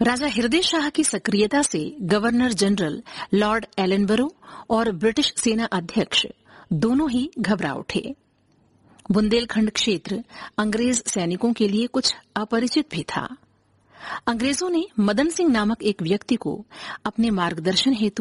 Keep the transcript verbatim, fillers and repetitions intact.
राजा हृदय शाह की सक्रियता से गवर्नर जनरल लॉर्ड एलनबरो और ब्रिटिश सेना अध्यक्ष दोनों ही घबरा उठे। बुंदेलखंड क्षेत्र अंग्रेज सैनिकों के लिए कुछ अपरिचित भी था। अंग्रेजों ने मदन सिंह नामक एक व्यक्ति को अपने मार्गदर्शन हेतु